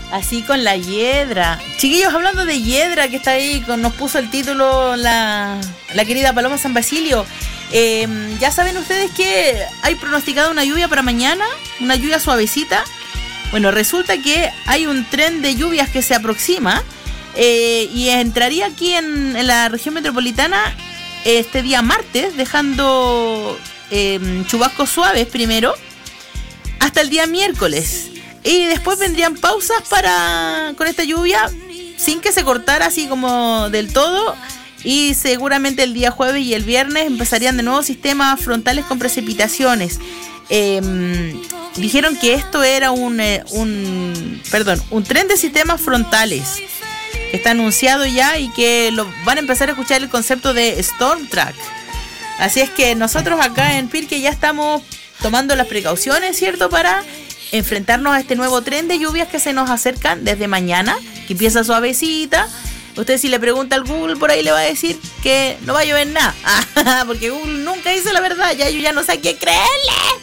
Así con la hiedra. Chiquillos, hablando de hiedra, que está ahí, nos puso el título la querida Paloma San Basilio. Ya saben ustedes que hay pronosticada una lluvia para mañana, una lluvia suavecita. Bueno, resulta que hay un tren de lluvias que se aproxima y entraría aquí en la región metropolitana este día martes, dejando chubascos suaves primero hasta el día miércoles. Y después vendrían pausas con esta lluvia sin que se cortara así como del todo. Y seguramente el día jueves y el viernes empezarían de nuevo sistemas frontales con precipitaciones. Dijeron que esto era un tren de sistemas frontales. Está anunciado ya y que van a empezar a escuchar el concepto de Storm Track. Así es que nosotros acá en Pirque ya estamos tomando las precauciones, ¿cierto? Para enfrentarnos a este nuevo tren de lluvias que se nos acercan desde mañana, que empieza suavecita. Usted si le pregunta al Google por ahí le va a decir que no va a llover nada, porque Google nunca dice la verdad, ya yo ya no sé a qué creerle.